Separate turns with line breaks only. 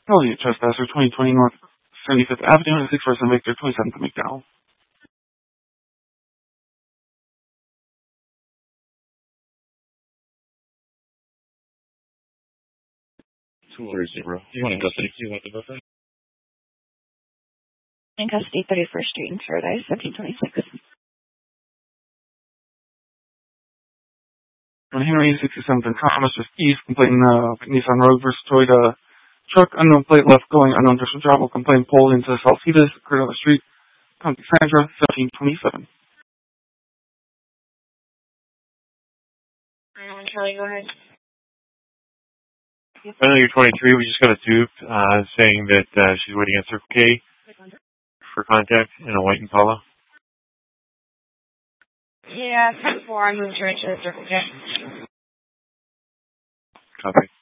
Elliott Trespasser, 2020 North 75th Avenue and 6 First and Victor, 27th and McDowell.
230. You want in custody? You want the buffer?
In custody, 31st Street in Paradise, 1726.
On Henry 67th and Thomas, just east, complaining Nissan Road versus Toyota truck, unknown plate left going, unknown person travel, complaint pulled into Salcidas, Cordova Street, County Sandra, 1727.
Kelly, go ahead.
I know you're 23. We just got a tube saying that she's waiting at Circle K for contact in a white Impala.
Yeah, before I moved her into Circle K.
Copy.